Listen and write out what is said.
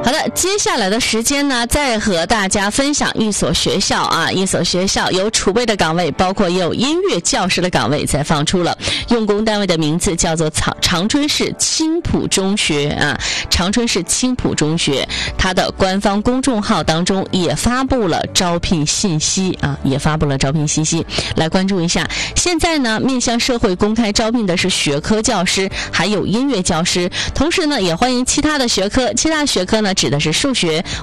好的，接下来的时间呢，再和大家分享一所学校啊，一所学校有储备的岗位，包括也有音乐教师的岗位才放出了。用工单位的名字叫做长春市青浦中学啊，长春市青浦中学，它的官方公众号当中也发布了招聘信息啊，也发布了招聘信息，来关注一下。现在呢，面向社会公开招聘的是学科教师，还有音乐教师，同时呢，也欢迎其他的学科，其他学科呢指的是数学、